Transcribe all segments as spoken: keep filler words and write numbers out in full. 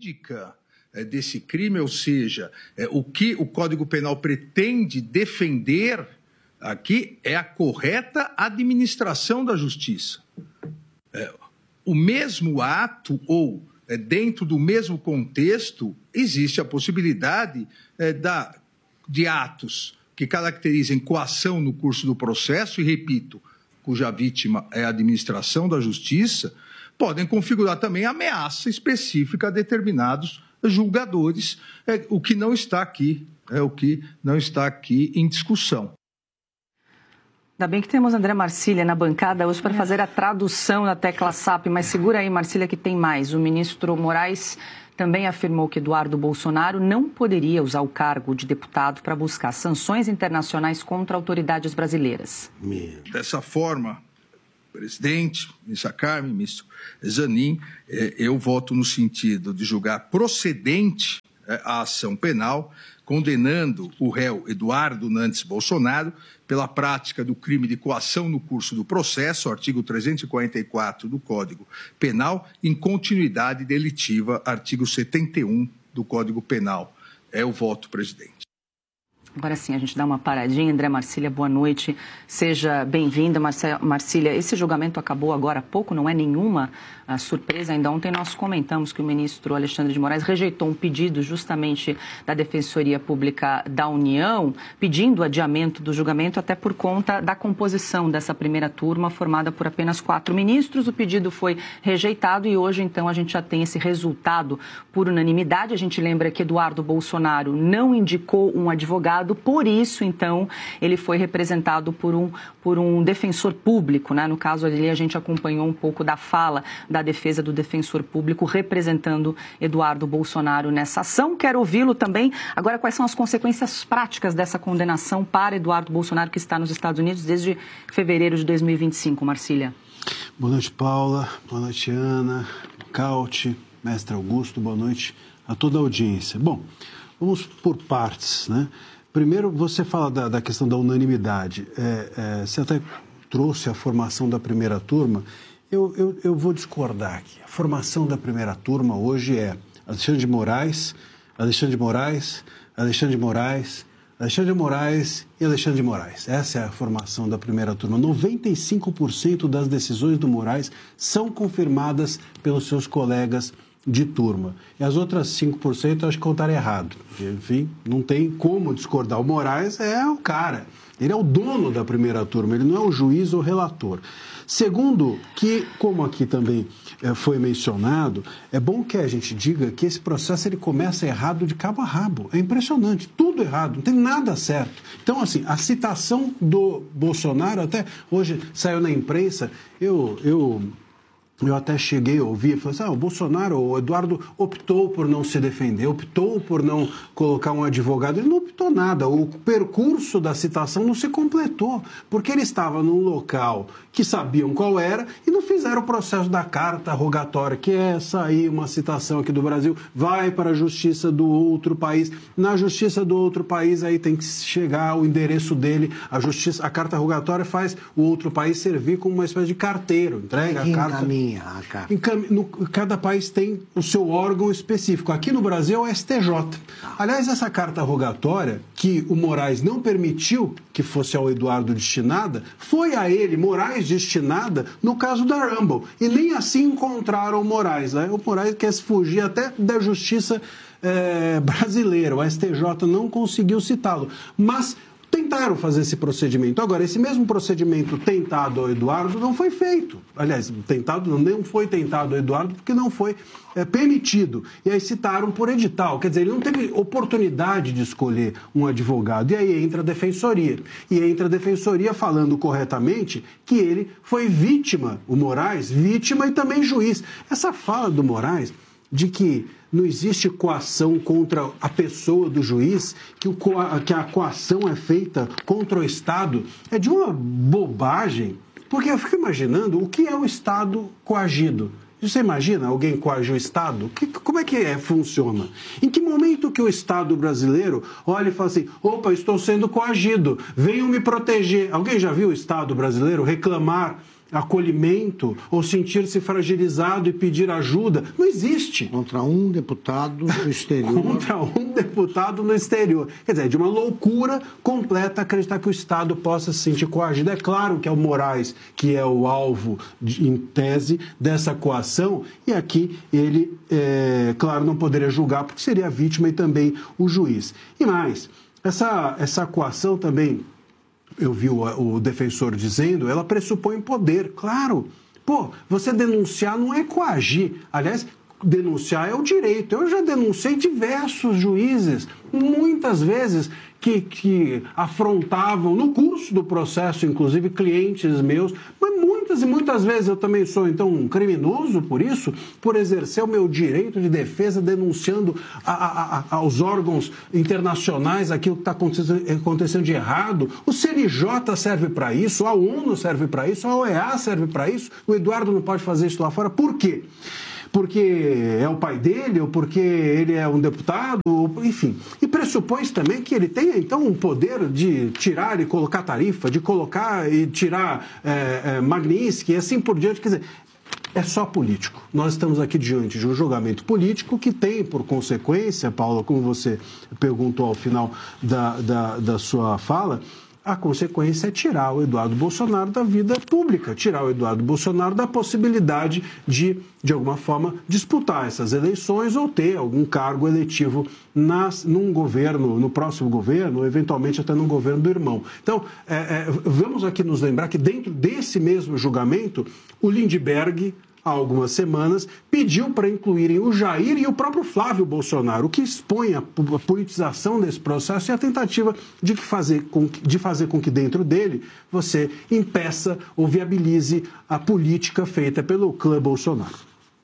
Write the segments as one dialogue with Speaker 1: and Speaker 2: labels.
Speaker 1: jurídica é, desse crime, ou seja, é, o que o Código Penal pretende defender aqui é a correta administração da justiça. É, o mesmo ato ou é, dentro do mesmo contexto existe a possibilidade é, da, de atos que caracterizem coação no curso do processo e, repito, cuja vítima é a administração da justiça, podem configurar também ameaça específica a determinados julgadores, é, o que não está aqui, é o que não está aqui em discussão.
Speaker 2: Ainda bem que temos André Marcília na bancada hoje para fazer a tradução da tecla S A P, mas segura aí, Marcília, que tem mais. O ministro Moraes também afirmou que Eduardo Bolsonaro não poderia usar o cargo de deputado para buscar sanções internacionais contra autoridades brasileiras.
Speaker 1: Dessa forma, presidente, ministra Carmen, ministro Zanin, eu voto no sentido de julgar procedente a ação penal, condenando o réu Eduardo Nantes Bolsonaro pela prática do crime de coação no curso do processo, artigo trezentos e quarenta e quatro do Código Penal, em continuidade delitiva, artigo setenta e um do Código Penal. É o voto, presidente.
Speaker 2: Agora sim, a gente dá uma paradinha. André Marcília, boa noite. Seja bem-vinda, Marcília. Esse julgamento acabou agora há pouco, não é nenhuma a surpresa. Ainda ontem nós comentamos que o ministro Alexandre de Moraes rejeitou um pedido justamente da Defensoria Pública da União, pedindo adiamento do julgamento até por conta da composição dessa primeira turma, formada por apenas quatro ministros. O pedido foi rejeitado e hoje, então, a gente já tem esse resultado por unanimidade. A gente lembra que Eduardo Bolsonaro não indicou um advogado, por isso, então, ele foi representado por um, por um defensor público, né? No caso ali, a gente acompanhou um pouco da fala da defesa do defensor público representando Eduardo Bolsonaro nessa ação. Quero ouvi-lo também. Agora, quais são as consequências práticas dessa condenação para Eduardo Bolsonaro, que está nos Estados Unidos desde fevereiro de dois mil e vinte e cinco, Marcília?
Speaker 3: Boa noite, Paula. Boa noite, Ana, Cauti, mestre Augusto. Boa noite a toda a audiência. Bom, vamos por partes, né? Primeiro, você fala da, da questão da unanimidade. É, é, você até trouxe a formação da primeira turma. Eu, eu, eu vou discordar aqui. A formação da primeira turma hoje é Alexandre de Moraes, Alexandre de Moraes, Alexandre de Moraes, Alexandre de Moraes e Alexandre de Moraes. Essa é a formação da primeira turma. noventa e cinco por cento das decisões do Moraes são confirmadas pelos seus colegas de turma. E as outras cinco por cento eu acho que contaram errado. Enfim, não tem como discordar. O Moraes é o cara. Ele é o dono da primeira turma, ele não é o juiz ou relator. Segundo, que, como aqui também é, foi mencionado, é bom que a gente diga que esse processo ele começa errado de cabo a rabo. É impressionante, tudo errado, não tem nada certo. Então, assim, a citação do Bolsonaro, até hoje saiu na imprensa, eu... eu Eu até cheguei a ouvir, falei assim, ah, o Bolsonaro, o Eduardo optou por não se defender, optou por não colocar um advogado. Ele não optou nada, o percurso da citação não se completou, porque ele estava num local que sabiam qual era e não fizeram o processo da carta rogatória, que é sair uma citação aqui do Brasil, vai para a justiça do outro país. Na justiça do outro país, aí tem que chegar o endereço dele, a justiça, a carta rogatória faz o outro país servir como uma espécie de carteiro, entrega a carta... No, cada país tem o seu órgão específico. Aqui no Brasil é o S T J. Aliás, essa carta rogatória, que o Moraes não permitiu que fosse ao Eduardo destinada, foi a ele, Moraes, destinada no caso da Rumble. E nem assim encontraram o Moraes. Né? O Moraes quer se fugir até da justiça é, brasileira. O S T J não conseguiu citá-lo. Mas... tentaram fazer esse procedimento. Agora, esse mesmo procedimento tentado ao Eduardo não foi feito. Aliás, tentado não, não foi tentado ao Eduardo porque não foi é, permitido. E aí citaram por edital. Quer dizer, ele não teve oportunidade de escolher um advogado. E aí entra a defensoria. E entra a defensoria falando corretamente que ele foi vítima, o Moraes, vítima e também juiz. Essa fala do Moraes de que não existe coação contra a pessoa do juiz, que, o, que a coação é feita contra o Estado, é de uma bobagem, porque eu fico imaginando o que é o Estado coagido. Você imagina alguém coagir o Estado? Que, como é que é, funciona? Em que momento que o Estado brasileiro olha e fala assim, opa, estou sendo coagido, venham me proteger. Alguém já viu o Estado brasileiro reclamar acolhimento ou sentir-se fragilizado e pedir ajuda. Não existe.
Speaker 4: Contra um deputado no exterior.
Speaker 3: Contra um deputado no exterior. Quer dizer, é de uma loucura completa acreditar que o Estado possa se sentir coagido. É claro que é o Moraes que é o alvo, de, em tese, dessa coação, e aqui ele, é, claro, não poderia julgar porque seria a vítima e também o juiz. E mais, essa, essa coação também, eu vi o, o defensor dizendo, ela pressupõe poder, claro. Pô, você denunciar não é coagir. Aliás, denunciar é o direito. Eu já denunciei diversos juízes, muitas vezes, que, que afrontavam, no curso do processo, inclusive, clientes meus, mas muitas e muitas vezes eu também sou, então, um criminoso por isso, por exercer o meu direito de defesa denunciando a, a, a, aos órgãos internacionais aquilo que está acontecendo, acontecendo de errado. O C N J serve para isso, a ONU serve para isso, a O E A serve para isso. O Eduardo não pode fazer isso lá fora. Por quê? Porque é o pai dele, ou porque ele é um deputado, ou, enfim. E pressupõe também que ele tenha, então, um poder de tirar e colocar tarifa, de colocar e tirar é, é, Magnitsky e assim por diante. Quer dizer, é só político. Nós estamos aqui diante de um julgamento político que tem, por consequência, Paula, como você perguntou ao final da, da, da sua fala, a consequência é tirar o Eduardo Bolsonaro da vida pública, tirar o Eduardo Bolsonaro da possibilidade de, de alguma forma, disputar essas eleições ou ter algum cargo eletivo nas, num governo, no próximo governo, ou eventualmente até num governo do irmão. Então, é, é, vamos aqui nos lembrar que dentro desse mesmo julgamento, o Lindbergh, há algumas semanas, pediu para incluírem o Jair e o próprio Flávio Bolsonaro, o que expõe a politização desse processo e a tentativa de fazer com que, de fazer com que dentro dele você impeça ou viabilize a política feita pelo clã Bolsonaro.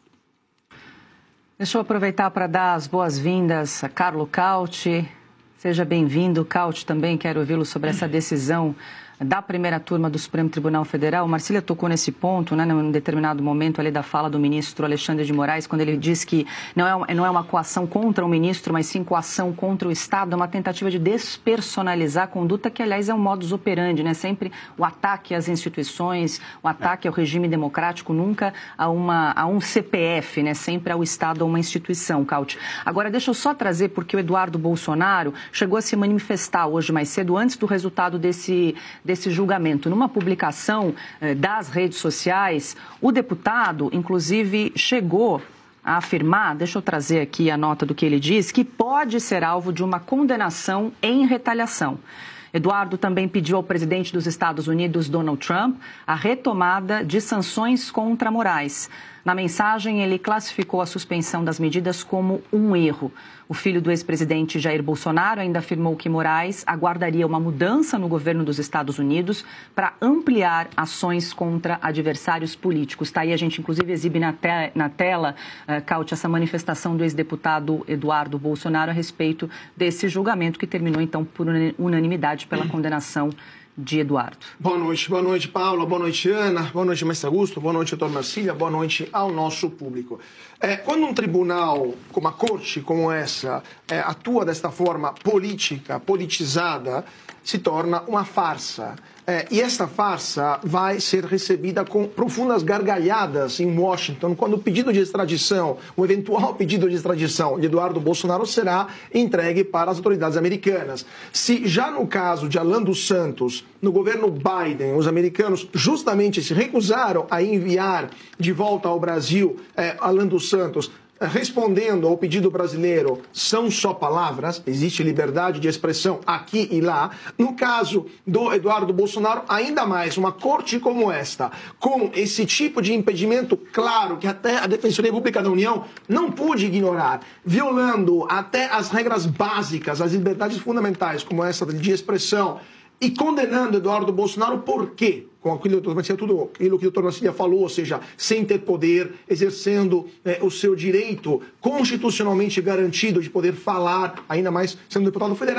Speaker 2: Deixa eu aproveitar para dar as boas-vindas a Carlo Cauti. Seja bem-vindo, Cauti, também quero ouvi-lo sobre essa decisão da primeira turma do Supremo Tribunal Federal. Marcília tocou nesse ponto, né, num determinado momento ali da fala do ministro Alexandre de Moraes, quando ele diz que não é, uma, não é uma coação contra o ministro, mas sim coação contra o Estado, é uma tentativa de despersonalizar a conduta, que, aliás, é um modus operandi, né? Sempre o ataque às instituições, o ataque ao regime democrático, nunca a, uma, a um C P F, né? Sempre ao Estado, a uma instituição, Cauti. Agora, deixa eu só trazer, porque o Eduardo Bolsonaro chegou a se manifestar hoje mais cedo, antes do resultado desse desse julgamento. Numa publicação eh, das redes sociais, o deputado, inclusive, chegou a afirmar, deixa eu trazer aqui a nota do que ele diz, que pode ser alvo de uma condenação em retaliação. Eduardo também pediu ao presidente dos Estados Unidos, Donald Trump, a retomada de sanções contra Moraes. Na mensagem, ele classificou a suspensão das medidas como um erro. O filho do ex-presidente Jair Bolsonaro ainda afirmou que Moraes aguardaria uma mudança no governo dos Estados Unidos para ampliar ações contra adversários políticos. Está aí, a gente inclusive exibe na, te na tela, uh, Cauti, essa manifestação do ex-deputado Eduardo Bolsonaro a respeito desse julgamento que terminou, então, por unanimidade pela condenação de Eduardo.
Speaker 5: Boa noite, boa noite, Paula, boa noite, Ana, boa noite, mestre Augusto, boa noite, doutor Marcília, boa noite ao nosso público. É, quando um tribunal, como a corte, como essa, é, atua desta forma política, politizada, se torna uma farsa. É, e esta farsa vai ser recebida com profundas gargalhadas em Washington, quando o pedido de extradição, o eventual pedido de extradição de Eduardo Bolsonaro será entregue para as autoridades americanas. Se já no caso de Alan dos Santos, no governo Biden, os americanos justamente se recusaram a enviar de volta ao Brasil é, Alan dos Santos, respondendo ao pedido brasileiro, são só palavras, existe liberdade de expressão aqui e lá. No caso do Eduardo Bolsonaro, ainda mais, uma corte como esta, com esse tipo de impedimento claro, que até a Defensoria Pública da União não pôde ignorar, violando até as regras básicas, as liberdades fundamentais, como essa de expressão, e condenando Eduardo Bolsonaro por quê? Com aquilo, tudo aquilo que o doutor Marcília falou, ou seja, sem ter poder, exercendo é, o seu direito constitucionalmente garantido de poder falar, ainda mais sendo deputado federal,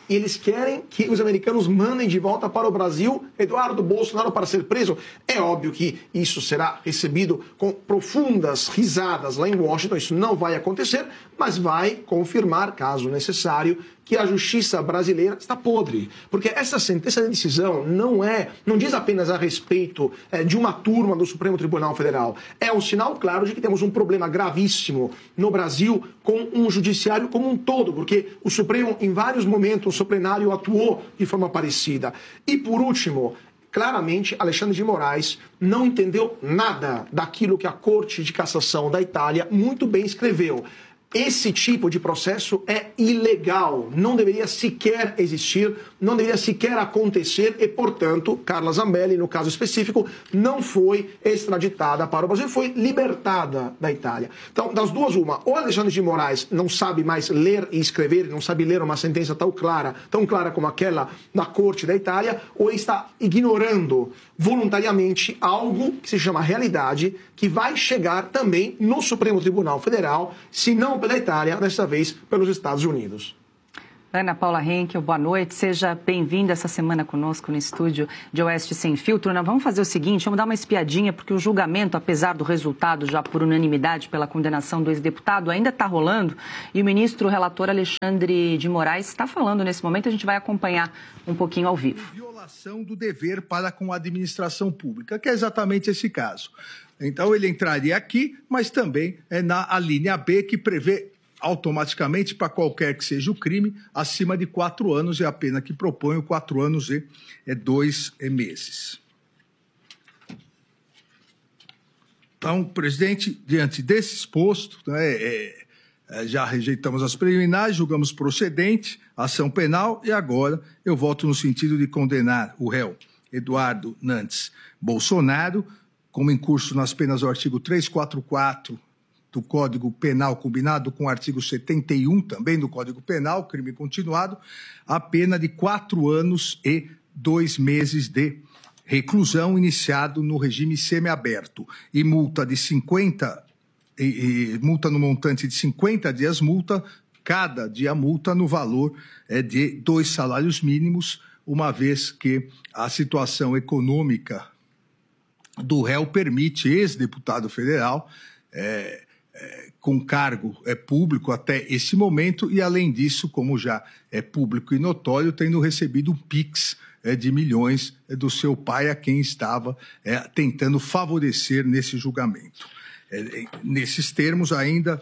Speaker 5: e eles querem que os americanos mandem de volta para o Brasil Eduardo Bolsonaro para ser preso. É óbvio que isso será recebido com profundas risadas lá em Washington, isso não vai acontecer, mas vai confirmar, caso necessário, que a justiça brasileira está podre. Porque essa sentença de decisão não é, não diz apenas a respeito é, de uma turma do Supremo Tribunal Federal. É um sinal claro de que temos um problema gravíssimo no Brasil com um judiciário como um todo, porque o Supremo, em vários momentos, o plenário atuou de forma parecida. E, por último, claramente, Alexandre de Moraes não entendeu nada daquilo que a Corte de Cassação da Itália muito bem escreveu. Esse tipo de processo é ilegal, não deveria sequer existir, não deveria sequer acontecer e, portanto, Carla Zambelli, no caso específico, não foi extraditada para o Brasil, foi libertada da Itália. Então, das duas, uma, ou Alexandre de Moraes não sabe mais ler e escrever, não sabe ler uma sentença tão clara, tão clara como aquela da Corte da Itália, ou está ignorando voluntariamente algo que se chama realidade, que vai chegar também no Supremo Tribunal Federal, se não pela Itália, desta vez pelos Estados Unidos.
Speaker 2: Ana Paula Henkel, boa noite. Seja bem-vinda essa semana conosco no estúdio de Oeste Sem Filtro. Nós vamos fazer o seguinte, vamos dar uma espiadinha, porque o julgamento, apesar do resultado já por unanimidade pela condenação do ex-deputado, ainda está rolando e o ministro relator Alexandre de Moraes está falando nesse momento. A gente vai acompanhar um pouquinho ao vivo.
Speaker 1: Violação do dever para com a administração pública, que é exatamente esse caso. Então, ele entraria aqui, mas também é na a linha B, que prevê automaticamente, para qualquer que seja o crime, acima de quatro anos, e a pena que propõe quatro anos e é dois meses. Então, presidente, diante desse exposto, né, é, é, já rejeitamos as preliminares, julgamos procedente a ação penal e agora eu voto no sentido de condenar o réu Eduardo Nantes Bolsonaro, como incurso nas penas do artigo trezentos e quarenta e quatro do Código Penal, combinado com o artigo setenta e um também do Código Penal, crime continuado, a pena de quatro anos e dois meses de reclusão, iniciado no regime semiaberto, e multa de cinquenta, e, e, multa no montante de cinquenta dias multa, cada dia multa no valor é, de dois salários mínimos, uma vez que a situação econômica do réu permite, ex-deputado federal, é, é, com cargo é, público até esse momento, e além disso, como já é público e notório, tendo recebido um Pix é, de milhões é, do seu pai, a quem estava é, tentando favorecer nesse julgamento. É, nesses termos, ainda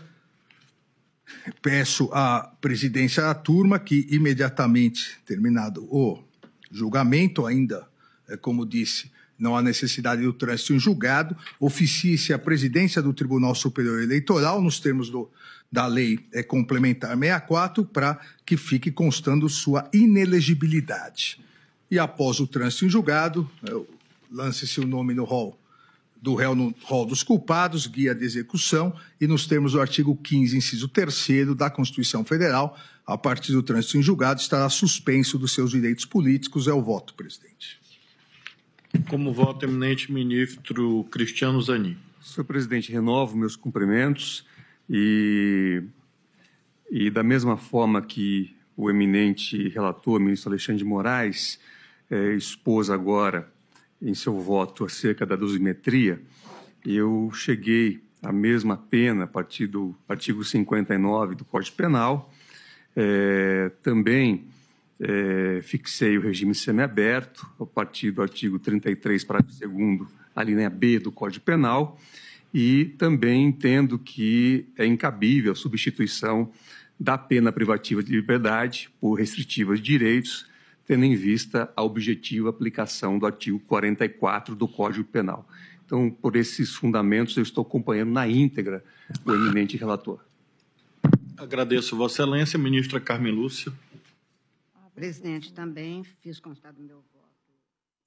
Speaker 1: peço à presidência da turma que, imediatamente terminado o julgamento, ainda, é, como disse, não há necessidade do trânsito em julgado, oficie-se a presidência do Tribunal Superior Eleitoral, nos termos do, da lei é, complementar sessenta e quatro, para que fique constando sua inelegibilidade. E após o trânsito em julgado, é, lance-se o nome no rol do réu no rol dos culpados, guia de execução, e nos termos do artigo quinze, inciso terceiro da Constituição Federal, a partir do trânsito em julgado, estará suspenso dos seus direitos políticos. É o voto, presidente.
Speaker 6: Como voto, eminente ministro Cristiano Zanin.
Speaker 7: Senhor presidente, renovo meus cumprimentos e, e da mesma forma que o eminente relator, ministro Alexandre de Moraes, é, expôs agora em seu voto acerca da dosimetria, eu cheguei à mesma pena a partir do artigo cinquenta e nove do Código Penal, é, também É, fixei o regime semiaberto, a partir do artigo trinta e três, parágrafo segundo, a linha B do Código Penal, e também entendo que é incabível a substituição da pena privativa de liberdade por restritiva de direitos, tendo em vista a objetiva aplicação do artigo quarenta e quatro do Código Penal. Então, por esses fundamentos, eu estou acompanhando na íntegra o eminente relator.
Speaker 6: Agradeço, Vossa Excelência. Ministra Carmen Lúcia.
Speaker 4: Presidente, também fiz constar do meu voto.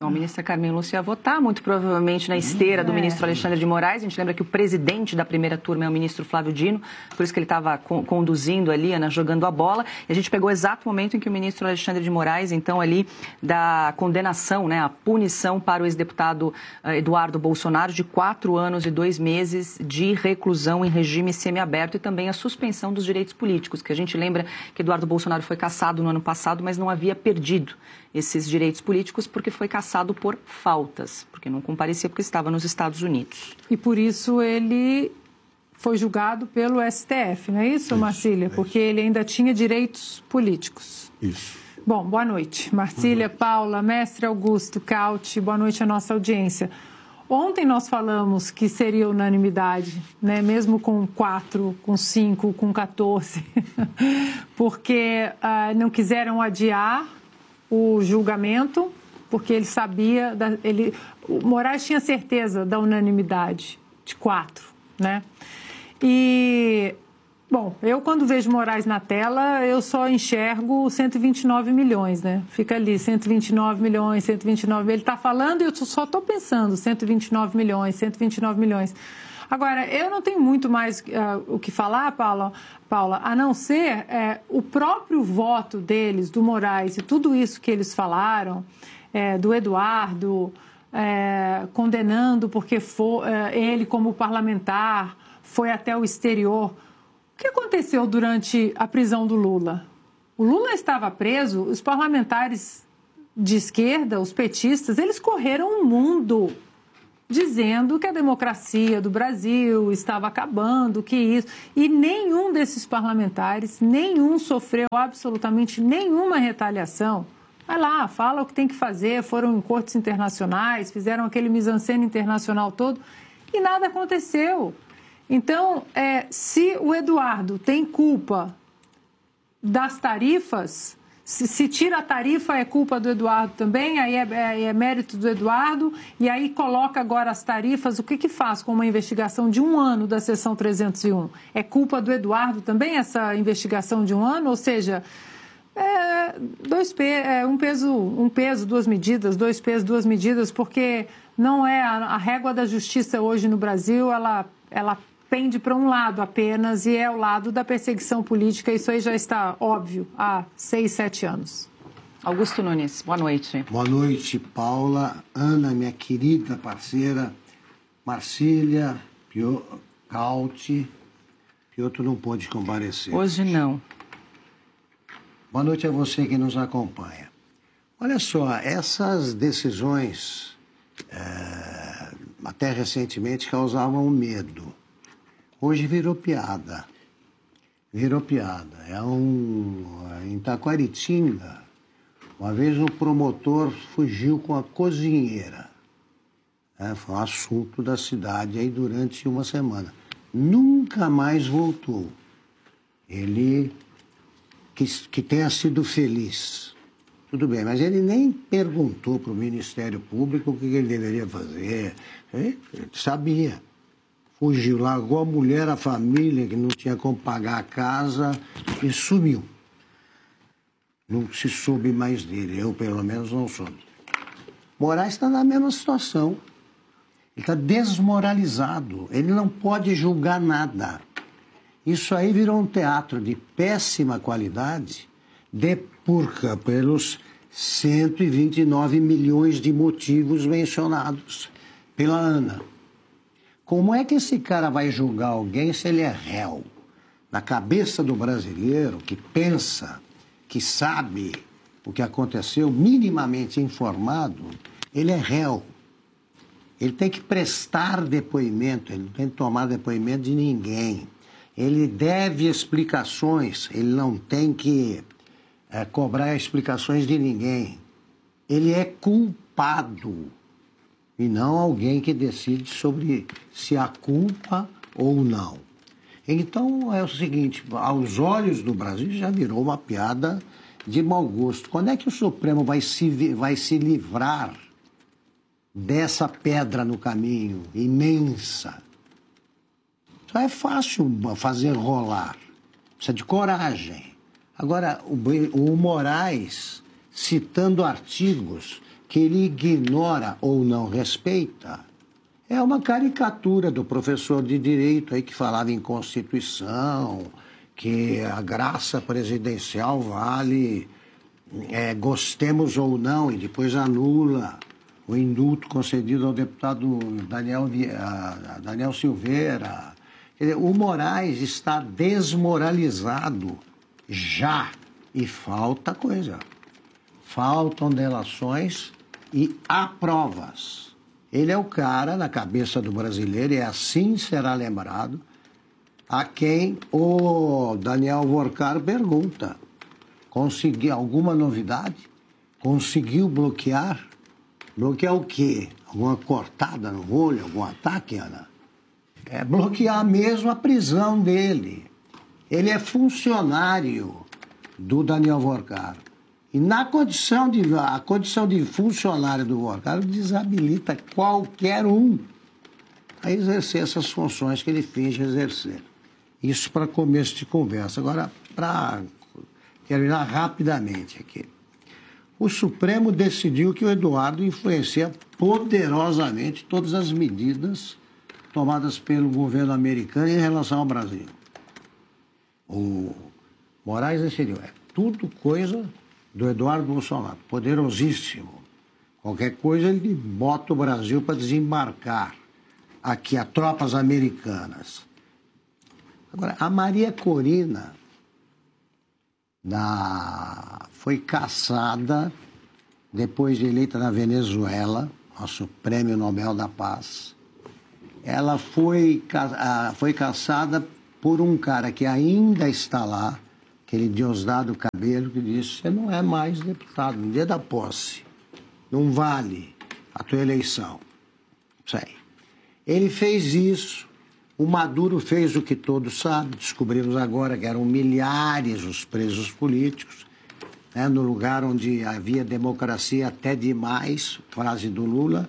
Speaker 2: A ministra Carmen Lúcia ia votar, muito provavelmente na esteira do ministro Alexandre de Moraes. A gente lembra que o presidente da primeira turma é o ministro Flávio Dino, por isso que ele estava co- conduzindo ali, Ana, jogando a bola. E a gente pegou o exato momento em que o ministro Alexandre de Moraes, então, ali, da condenação, né, a punição para o ex-deputado uh, Eduardo Bolsonaro de quatro anos e dois meses de reclusão em regime semiaberto e também a suspensão dos direitos políticos, que a gente lembra que Eduardo Bolsonaro foi cassado no ano passado, mas não havia perdido esses direitos políticos porque foi cassado por faltas, porque não comparecia porque estava nos Estados Unidos.
Speaker 8: E por isso ele foi julgado pelo S T F, não é isso, isso Marcília? É isso. Porque ele ainda tinha direitos políticos.
Speaker 3: Isso.
Speaker 8: Bom, boa noite. Marcília, boa noite. Paula, mestre Augusto, Cauti, boa noite à nossa audiência. Ontem nós falamos que seria unanimidade, né? Mesmo com quatro, com cinco, com quatorze, porque uh, não quiseram adiar o julgamento, porque ele sabia, da, ele, o Moraes tinha certeza da unanimidade de quatro, né? E, bom, eu quando vejo Moraes na tela, eu só enxergo cento e vinte e nove milhões, né? Fica ali, cento e vinte e nove milhões, cento e vinte e nove, ele está falando e eu só estou pensando, cento e vinte e nove milhões, cento e vinte e nove milhões. Agora, eu não tenho muito mais uh, o que falar, Paula, Paula, a não ser é, o próprio voto deles, do Moraes, e tudo isso que eles falaram, é, do Eduardo, é, condenando porque for, é, ele, como parlamentar, foi até o exterior. O que aconteceu durante a prisão do Lula? O Lula estava preso, os parlamentares de esquerda, os petistas, eles correram o mundo dizendo que a democracia do Brasil estava acabando, que isso... E nenhum desses parlamentares, nenhum sofreu absolutamente nenhuma retaliação. Vai lá, fala o que tem que fazer, foram em cortes internacionais, fizeram aquele mise-en-scène internacional todo e nada aconteceu. Então, é, se o Eduardo tem culpa das tarifas... Se, se tira a tarifa, é culpa do Eduardo também, aí é, é, é mérito do Eduardo, e aí coloca agora as tarifas, o que que faz com uma investigação de um ano da seção trezentos e um? É culpa do Eduardo também essa investigação de um ano? Ou seja, é, dois pe é, um, peso, um peso, duas medidas, dois pesos, duas medidas, porque não é a, a régua da justiça hoje no Brasil, ela... ela pende para um lado apenas e é o lado da perseguição política. Isso aí já está óbvio há seis, sete anos.
Speaker 2: Augusto Nunes, boa noite.
Speaker 4: Boa noite, Paula, Ana, minha querida parceira, Marcília, Pio, Cauti. Piotr não pôde comparecer.
Speaker 2: Hoje não.
Speaker 4: Boa noite a você que nos acompanha. Olha só, essas decisões é, até recentemente causavam medo. Hoje virou piada, virou piada. É um, em Taquaritinga, uma vez um promotor fugiu com a cozinheira. É, foi um assunto da cidade aí durante uma semana. Nunca mais voltou. Ele, que, que tenha sido feliz. Tudo bem, mas ele nem perguntou para o Ministério Público o que ele deveria fazer. Ele, ele sabia. Fugiu, largou a mulher, a família, que não tinha como pagar a casa, e sumiu. Não se soube mais dele, eu pelo menos não soube. Moraes está na mesma situação. Ele está desmoralizado, ele não pode julgar nada. Isso aí virou um teatro de péssima qualidade, de purca pelos cento e vinte e nove milhões de motivos mencionados pela Ana. Como é que esse cara vai julgar alguém se ele é réu? Na cabeça do brasileiro que pensa, que sabe o que aconteceu, minimamente informado, ele é réu. Ele tem que prestar depoimento, ele não tem que tomar depoimento de ninguém. Ele deve explicações, ele não tem que é, cobrar explicações de ninguém. Ele é culpado. E não alguém que decide sobre se há culpa ou não. Então, é o seguinte, aos olhos do Brasil já virou uma piada de mau gosto. Quando é que o Supremo vai se, vai se livrar dessa pedra no caminho imensa? Então é fácil fazer rolar, precisa de coragem. Agora, o, o Moraes, citando artigos... que que ele ignora ou não respeita, é uma caricatura do professor de direito aí que falava em Constituição, que a graça presidencial vale, é, gostemos ou não, e depois anula o indulto concedido ao deputado Daniel, a Daniel Silveira. Quer dizer, o Moraes está desmoralizado já, e falta coisa. Faltam delações e há provas. Ele é o cara, na cabeça do brasileiro, e assim será lembrado, a quem o Daniel Vorcar pergunta: conseguiu alguma novidade? Conseguiu bloquear? Bloquear o quê? Alguma cortada no olho, algum ataque, Ana? É bloquear mesmo a prisão dele. Ele é funcionário do Daniel Vorcar. E na condição de, a condição de funcionário do Vorcar desabilita qualquer um a exercer essas funções que ele finge exercer. Isso para começo de conversa. Agora, para terminar rapidamente aqui. O Supremo decidiu que o Eduardo influencia poderosamente todas as medidas tomadas pelo governo americano em relação ao Brasil. O Moraes decidiu, é tudo coisa do Eduardo Bolsonaro, poderosíssimo. Qualquer coisa ele bota o Brasil para desembarcar aqui a tropas americanas. Agora, a Maria Corina da... foi caçada depois de eleita na Venezuela, nosso Prêmio Nobel da Paz. Ela foi, foi caçada por um cara que ainda está lá, aquele Diosdado Cabello, que disse: você não é mais deputado, no dia da posse, não vale a tua eleição. Isso aí. Ele fez isso, o Maduro fez o que todos sabem, descobrimos agora que eram milhares os presos políticos, né, no lugar onde havia democracia até demais, frase do Lula.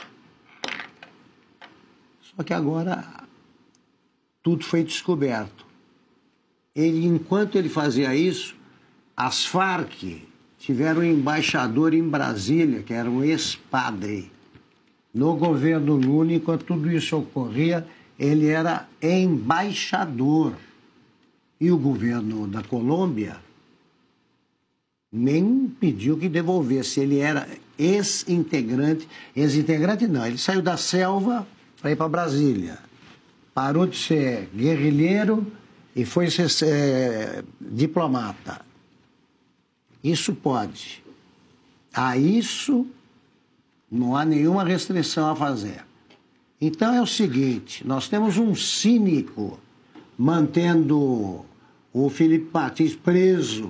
Speaker 4: Só que agora tudo foi descoberto. Ele, enquanto ele fazia isso, as Farc tiveram um embaixador em Brasília, que era um ex-padre. No governo Lula, enquanto tudo isso ocorria, ele era embaixador. E o governo da Colômbia nem pediu que devolvesse. Ele era ex-integrante. Ex-integrante não, ele saiu da selva para ir para Brasília. Parou de ser guerrilheiro e foi ser é, diplomata. Isso pode. A isso não há nenhuma restrição a fazer. Então é o seguinte, nós temos um cínico mantendo o Felipe Martins preso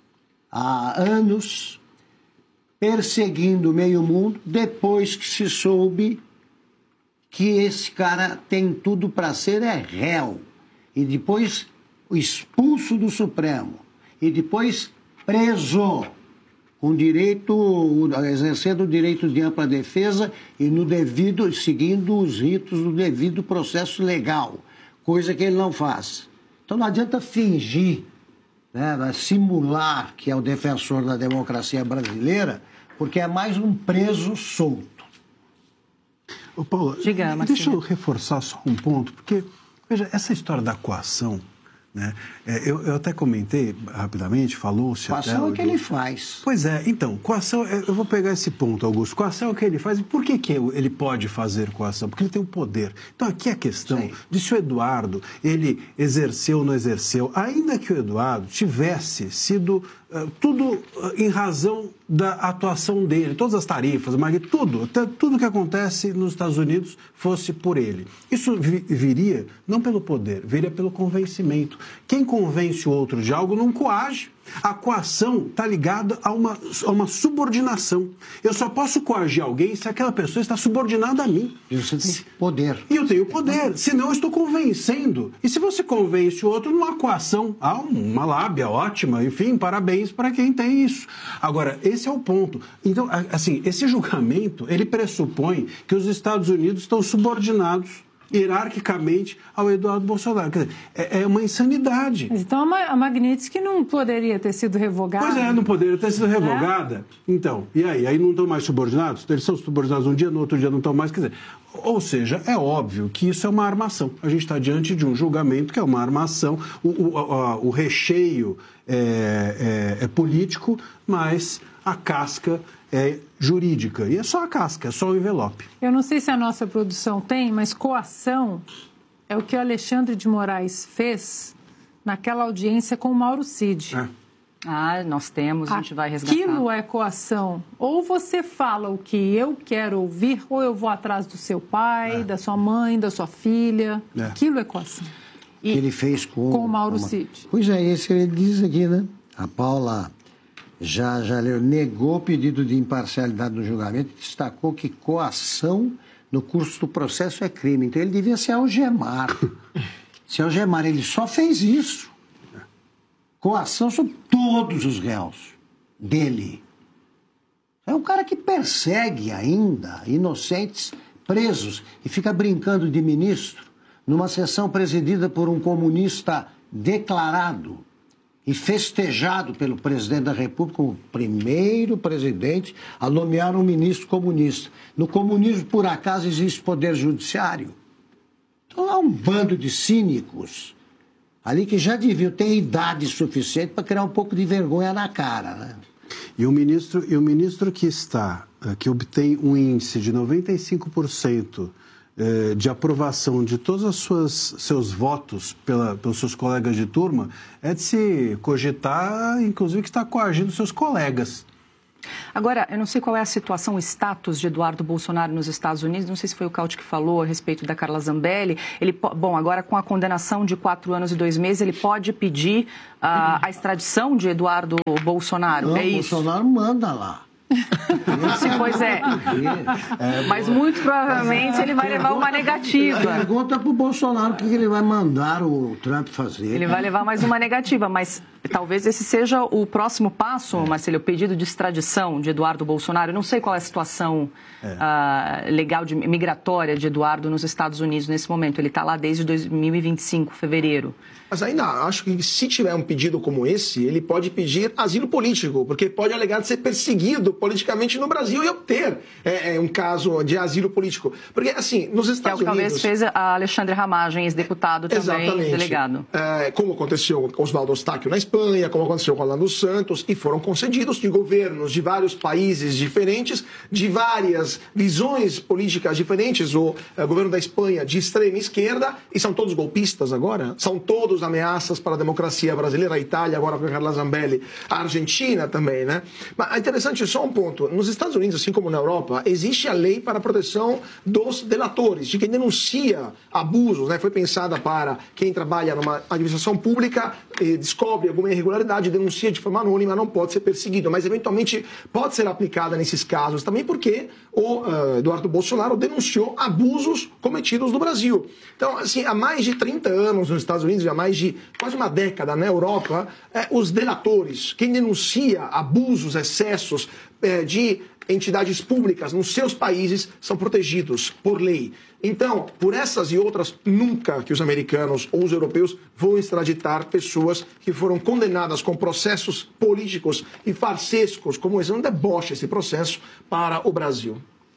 Speaker 4: há anos, perseguindo o meio mundo, depois que se soube que esse cara tem tudo para ser é réu. E depois expulso do Supremo. E depois preso, com direito, exercendo o direito de ampla defesa e no devido, seguindo os ritos do devido processo legal, coisa que ele não faz. Então não adianta fingir, né, simular que é o defensor da democracia brasileira, porque é mais um preso solto.
Speaker 3: Ô Paulo,
Speaker 2: Diga,
Speaker 3: deixa eu reforçar só um ponto, porque, veja, essa história da coação, né, é, eu, eu até comentei rapidamente, falou-se até...
Speaker 4: Coação é o que ele faz.
Speaker 3: Pois é, então, coação, eu vou pegar esse ponto, Augusto, coação é o que ele faz, e por que, que ele pode fazer coação? Porque ele tem o poder. Então aqui a questão Sim. de se o Eduardo, ele exerceu ou não exerceu, ainda que o Eduardo tivesse sido uh, tudo uh, em razão da atuação dele, todas as tarifas, mas tudo, tudo que acontece nos Estados Unidos fosse por ele. Isso vi, viria não pelo poder, viria pelo convencimento. Quem convence o outro de algo não coage. A coação está ligada a uma, a uma subordinação. Eu só posso coagir alguém se aquela pessoa está subordinada a mim.
Speaker 4: E você tem poder.
Speaker 3: E eu tenho poder, senão eu estou convencendo. E se você convence o outro, não há coação. Há uma lábia ótima, enfim, parabéns para quem tem isso. Agora, esse é o ponto. Então, assim, esse julgamento, ele pressupõe que os Estados Unidos estão subordinados hierarquicamente ao Eduardo Bolsonaro. Quer dizer, é, é uma insanidade.
Speaker 8: Então a Magnitsky não poderia ter sido revogada?
Speaker 3: Pois é, não poderia ter sido revogada. É? Então, e aí? Aí não estão mais subordinados? Eles são subordinados um dia, no outro dia não estão mais. Quer dizer, ou seja, é óbvio que isso é uma armação. A gente está diante de um julgamento que é uma armação. O, o, o, o recheio é, é, é político, mas a casca é jurídica. E é só a casca, é só o envelope.
Speaker 8: Eu não sei se a nossa produção tem, mas coação é o que o Alexandre de Moraes fez naquela audiência com o Mauro Cid.
Speaker 3: É.
Speaker 2: Ah, nós temos, a gente vai resgatar.
Speaker 8: Aquilo é coação. Ou você fala o que eu quero ouvir, ou eu vou atrás do seu pai, é. da sua mãe, da sua filha. É. Aquilo é coação.
Speaker 4: E que ele fez com,
Speaker 8: com o Mauro
Speaker 4: uma...
Speaker 8: Cid.
Speaker 4: Pois é, esse ele diz aqui, né? A Paula já, já negou o pedido de imparcialidade no julgamento e destacou que coação no curso do processo é crime. Então ele devia se algemar. Se algemar, ele só fez isso. Coação sobre todos os réus dele. É um cara que persegue ainda inocentes presos e fica brincando de ministro numa sessão presidida por um comunista declarado e festejado pelo presidente da República como o primeiro presidente a nomear um ministro comunista. No comunismo, por acaso, existe poder judiciário. Então, há um bando de cínicos ali que já deviam ter idade suficiente para criar um pouco de vergonha na cara, né?
Speaker 3: E o ministro, e o ministro que está, que obtém um índice de noventa e cinco por cento de aprovação de todos os suas, seus votos pela, pelos seus colegas de turma, é de se cogitar, inclusive, que está coagindo seus colegas.
Speaker 2: Agora, eu não sei qual é a situação, o status de Eduardo Bolsonaro nos Estados Unidos, não sei se foi o Cauti que falou a respeito da Carla Zambelli. Ele, bom, agora com a condenação de quatro anos e dois meses, ele pode pedir uh, a extradição de Eduardo Bolsonaro,
Speaker 4: não,
Speaker 2: é isso?
Speaker 4: Bolsonaro manda lá.
Speaker 2: Sim, pois é. é mas muito provavelmente ele vai levar uma negativa.
Speaker 4: Pergunta para o Bolsonaro o que ele vai mandar o Trump fazer.
Speaker 2: Ele vai levar mais uma negativa, mas talvez esse seja o próximo passo, é. Marcelo, o pedido de extradição de Eduardo Bolsonaro. Eu não sei qual é a situação é. uh, legal, de, migratória de Eduardo nos Estados Unidos nesse momento. Ele está lá desde dois mil e vinte e cinco, fevereiro.
Speaker 5: Mas ainda acho que se tiver um pedido como esse, ele pode pedir asilo político, porque pode alegar de ser perseguido politicamente no Brasil e obter é, é, um caso de asilo político. Porque, assim, nos Estados
Speaker 2: que é o que
Speaker 5: Unidos...
Speaker 2: talvez fez a Alexandre Ramagem, ex-deputado também, exatamente. Delegado.
Speaker 5: É, como aconteceu com Oswaldo Eustáquio na Espanha, como aconteceu com Orlando Santos, e foram concedidos de governos de vários países diferentes, de várias visões políticas diferentes. O é, governo da Espanha de extrema esquerda, e são todos golpistas agora, são todos ameaças para a democracia brasileira, a Itália agora com a Carla Zambelli, a Argentina também, né? Mas é interessante só um ponto, nos Estados Unidos, assim como na Europa, existe a lei para a proteção dos delatores, de quem denuncia abusos, né? Foi pensada para quem trabalha numa administração pública, e descobre alguma irregularidade, denuncia de forma anônima, não pode ser perseguido, mas eventualmente pode ser aplicada nesses casos também, porque o uh, Eduardo Bolsonaro denunciou abusos cometidos no Brasil. Então, assim, há mais de trinta anos nos Estados Unidos, há mais de quase uma década na Europa, eh, os delatores, quem denuncia abusos, excessos eh, de entidades públicas nos seus países, são protegidos por lei. Então, por essas e outras, nunca que os americanos ou os europeus vão extraditar pessoas que foram condenadas com processos políticos e farsescos, como esse, um deboche esse processo, para o Brasil.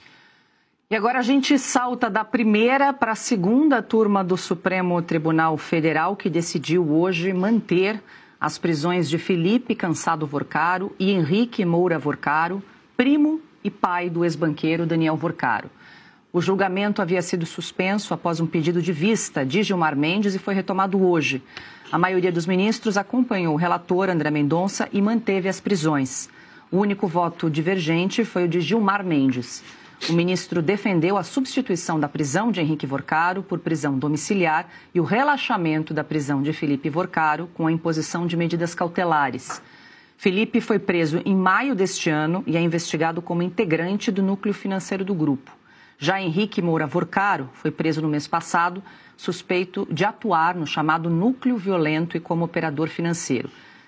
Speaker 2: E agora a gente salta da primeira para a segunda turma do Supremo Tribunal Federal, que decidiu hoje manter as prisões de Felipe Cansado Vorcaro e Henrique Moura Vorcaro, primo e pai do ex-banqueiro Daniel Vorcaro. O julgamento havia sido suspenso após um pedido de vista de Gilmar Mendes e foi retomado hoje. A maioria dos ministros acompanhou o relator André Mendonça e manteve as prisões. O único voto divergente foi o de Gilmar Mendes. O ministro defendeu a substituição da prisão de Henrique Vorcaro por prisão domiciliar e o relaxamento da prisão de Felipe Vorcaro com a imposição de medidas cautelares. Felipe foi preso em maio deste ano e é investigado como integrante do núcleo financeiro do grupo. Já Henrique Moura Vorcaro foi preso no mês passado, suspeito de atuar no chamado núcleo violento e como operador financeiro.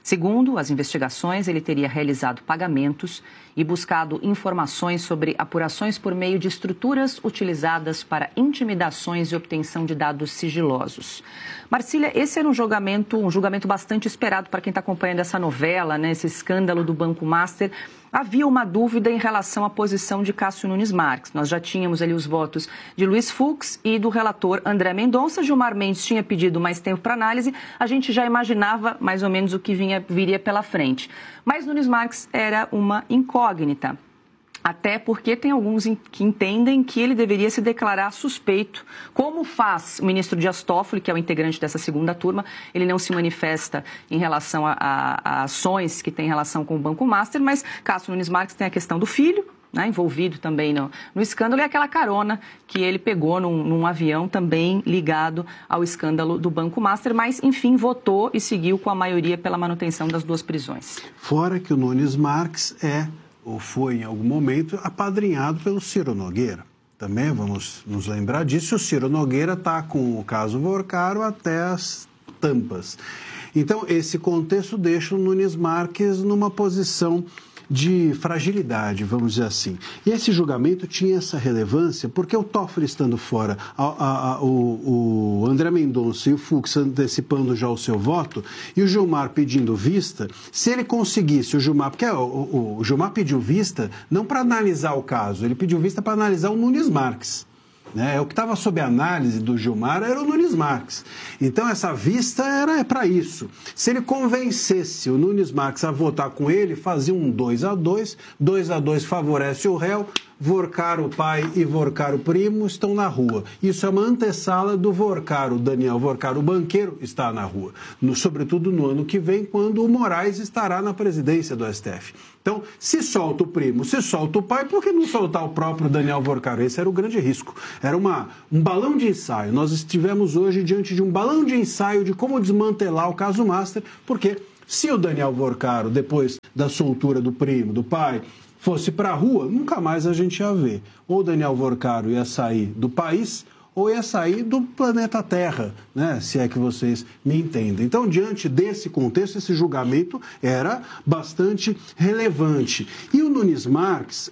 Speaker 2: Segundo as investigações, ele teria realizado pagamentos e buscado informações sobre apurações por meio de estruturas utilizadas para intimidações e obtenção de dados sigilosos. Marcília, esse era um julgamento, um julgamento bastante esperado para quem está acompanhando essa novela, né, esse escândalo do Banco Master. Havia uma dúvida em relação à posição de Cássio Nunes Marques. Nós já tínhamos ali os votos de Luiz Fux e do relator André Mendonça. Gilmar Mendes tinha pedido mais tempo para análise. A gente já imaginava mais ou menos o que vinha, viria pela frente. Mas Nunes Marques era uma incógnita. Até porque tem alguns que entendem que ele deveria se declarar suspeito, como faz o ministro Dias Toffoli, que é o integrante dessa segunda turma. Ele não se manifesta em relação a, a, a ações que têm relação com o Banco Master, mas Cássio Nunes Marques tem a questão do filho, né, envolvido também no, no escândalo, e aquela carona que ele pegou num, num avião também ligado ao escândalo do Banco Master, mas, enfim, votou e seguiu com a maioria pela manutenção das duas prisões.
Speaker 3: Fora que o Nunes Marques é, ou foi em algum momento, apadrinhado pelo Ciro Nogueira. Também vamos nos lembrar disso. O Ciro Nogueira está com o caso Vorcaro até as tampas. Então, esse contexto deixa o Nunes Marques numa posição de fragilidade, vamos dizer assim. E esse julgamento tinha essa relevância porque o Toffoli estando fora, a, a, a, o, o André Mendonça e o Fux antecipando já o seu voto, e o Gilmar pedindo vista, se ele conseguisse, o Gilmar, porque o, o, o Gilmar pediu vista não para analisar o caso, ele pediu vista para analisar o Nunes Marques. Né? O que estava sob análise do Gilmar era o Nunes Marques. Então, essa vista era para isso. Se ele convencesse o Nunes Marques a votar com ele, fazia um dois a dois, dois a dois favorece o réu, Vorcaro pai e Vorcaro primo estão na rua. Isso é uma antessala do Vorcaro, Daniel Vorcaro banqueiro, está na rua. No, sobretudo no ano que vem, quando o Moraes estará na presidência do S T F. Então, se solta o primo, se solta o pai, por que não soltar o próprio Daniel Vorcaro? Esse era o grande risco. Era uma, um balão de ensaio. Nós estivemos hoje diante de um balão de ensaio de como desmantelar o caso Master, porque se o Daniel Vorcaro, depois da soltura do primo, do pai, fosse para a rua, nunca mais a gente ia ver. Ou o Daniel Vorcaro ia sair do país, ou ia sair do planeta Terra, né? Se é que vocês me entendem. Então, diante desse contexto, esse julgamento era bastante relevante. E o Nunes Marques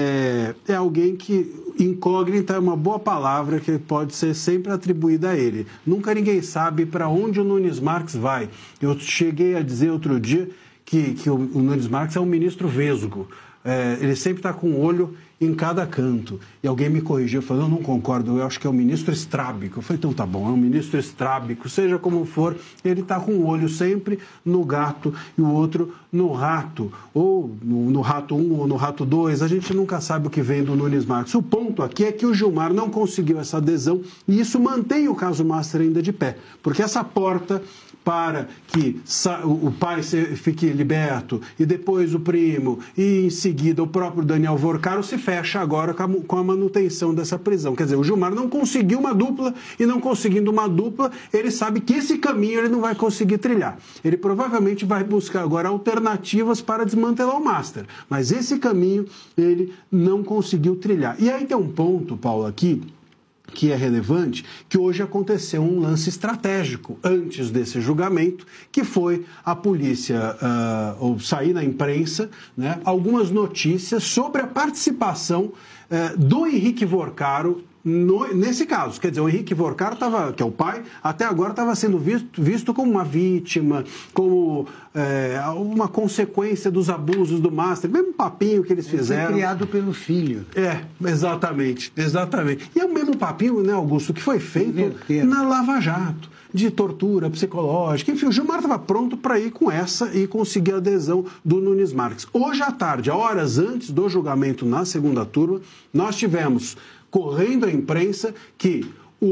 Speaker 3: é, é alguém que, incógnita é uma boa palavra que pode ser sempre atribuída a ele. Nunca ninguém sabe para onde o Nunes Marques vai. Eu cheguei a dizer outro dia que, que o, o Nunes Marques é um ministro vesgo. É, ele sempre está com o olho em cada canto. E alguém me corrigiu, falou, eu não concordo, eu acho que é o ministro estrábico. Eu falei, então tá bom, é um ministro estrábico, seja como for, ele está com o olho sempre no gato e o outro no rato, ou no, no rato um ou no rato dois, a gente nunca sabe o que vem do Nunes Marques. O ponto aqui é que o Gilmar não conseguiu essa adesão e isso mantém o caso Master ainda de pé, porque essa porta para que o pai fique liberto e depois o primo e em seguida o próprio Daniel Vorcaro se fecha agora com a manutenção dessa prisão. Quer dizer, o Gilmar não conseguiu uma dupla e não conseguindo uma dupla, ele sabe que esse caminho ele não vai conseguir trilhar. Ele provavelmente vai buscar agora alternativas para desmantelar o Master, mas esse caminho ele não conseguiu trilhar. E aí tem um ponto, Paulo, aqui, que é relevante, que hoje aconteceu um lance estratégico antes desse julgamento, que foi a polícia, uh, ou sair na imprensa, né, algumas notícias sobre a participação uh, do Henrique Vorcaro No, nesse caso. Quer dizer, o Henrique Vorcaro, tava, que é o pai, até agora estava sendo visto, visto como uma vítima, como é, uma consequência dos abusos do Master, mesmo papinho que eles
Speaker 4: Ele
Speaker 3: fizeram.
Speaker 4: Foi criado pelo filho.
Speaker 3: É, exatamente, exatamente. E é o mesmo papinho, né, Augusto, que foi feito na Lava Jato, de tortura psicológica. Enfim, o Gilmar estava pronto para ir com essa e conseguir a adesão do Nunes Marques. Hoje à tarde, horas antes do julgamento na segunda turma, nós tivemos correndo a imprensa que o,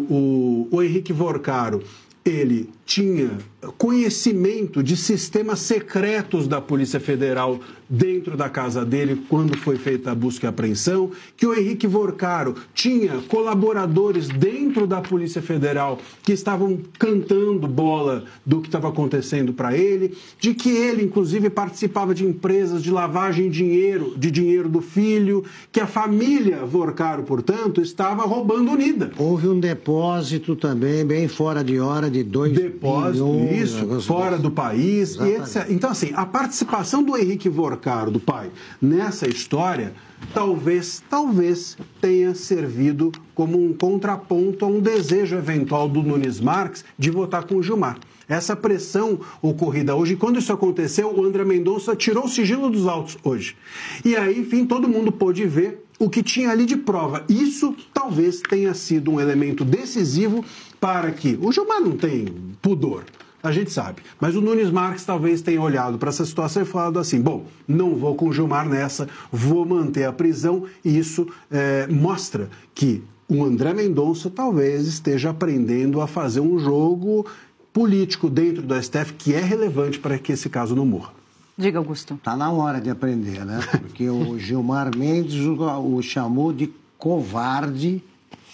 Speaker 3: o, o Henrique Vorcaro, ele tinha conhecimento de sistemas secretos da Polícia Federal dentro da casa dele quando foi feita a busca e apreensão, que o Henrique Vorcaro tinha colaboradores dentro da Polícia Federal que estavam cantando bola do que estava acontecendo para ele, de que ele, inclusive, participava de empresas de lavagem de dinheiro, de dinheiro do filho, que a família Vorcaro, portanto, estava roubando unida.
Speaker 4: Houve um depósito também, bem fora de hora, de dois
Speaker 3: depósito,
Speaker 4: Milhões,
Speaker 3: isso,
Speaker 4: negócio
Speaker 3: fora
Speaker 4: desse.
Speaker 3: do país, e
Speaker 4: Exatamente.
Speaker 3: etcétera. Então, assim, a participação do Henrique Vorcaro, do pai, nessa história, talvez, talvez tenha servido como um contraponto a um desejo eventual do Nunes Marques de votar com o Gilmar. Essa pressão ocorrida hoje, quando isso aconteceu, o André Mendonça tirou o sigilo dos autos hoje. E aí, enfim, todo mundo pôde ver o que tinha ali de prova. Isso talvez tenha sido um elemento decisivo para que... O Gilmar não tem pudor, a gente sabe. Mas o Nunes Marques talvez tenha olhado para essa situação e falado assim, bom, não vou com o Gilmar nessa, vou manter a prisão. E isso é, mostra que o André Mendonça talvez esteja aprendendo a fazer um jogo político dentro do S T F que é relevante para que esse caso não morra.
Speaker 2: Diga, Augusto.
Speaker 4: Está na hora de aprender, né? Porque o Gilmar Mendes o, o chamou de covarde,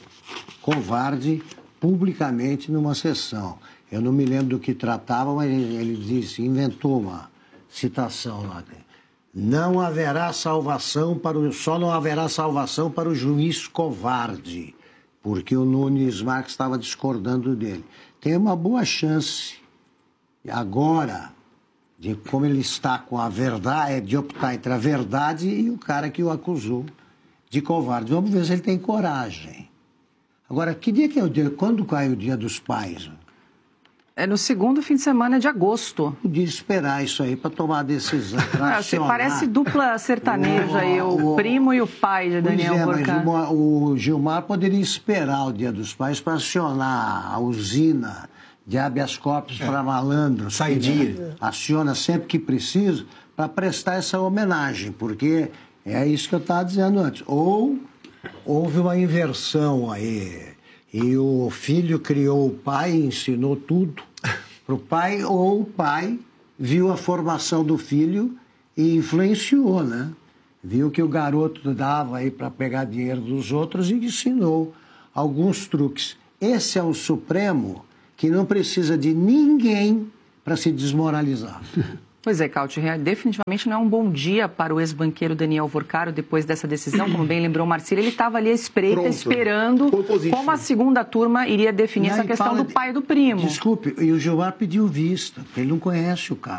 Speaker 4: covarde publicamente numa sessão. Eu não me lembro do que tratava, mas ele, ele disse, inventou uma citação lá. Não haverá salvação para o, só não haverá salvação para o juiz covarde, porque o Nunes Marques estava discordando dele. Tem uma boa chance agora de como ele está com a verdade, de optar entre a verdade e o cara que o acusou de covarde. Vamos ver se ele tem coragem. Agora, que dia que é o dia? Quando cai o Dia dos Pais?
Speaker 2: É no segundo fim de semana de agosto.
Speaker 4: Podia esperar isso aí para tomar a decisão.
Speaker 2: Ah, você parece dupla sertaneja aí, o, o primo e o pai de Daniel
Speaker 4: é,
Speaker 2: Vorcaro.
Speaker 4: Mas o Gilmar poderia esperar o Dia dos Pais para acionar a usina de habeas corpus é. para malandros.
Speaker 3: Saidinha.
Speaker 4: Aciona sempre que precisa para prestar essa homenagem, porque é isso que eu estava dizendo antes. Ou houve uma inversão aí, e o filho criou o pai, ensinou tudo para o pai, ou o pai viu a formação do filho e influenciou, né? Viu que o garoto dava aí para pegar dinheiro dos outros e ensinou alguns truques. Esse é o Supremo que não precisa de ninguém para se desmoralizar.
Speaker 2: Pois é, Cauti, definitivamente não é um bom dia para o ex-banqueiro Daniel Vorcaro depois dessa decisão, como bem lembrou Marcília, ele estava ali à espreita, Pronto. esperando como a segunda turma iria definir essa questão do pai e do primo.
Speaker 4: Desculpe, e o Gilmar pediu vista, porque ele não conhece o cara.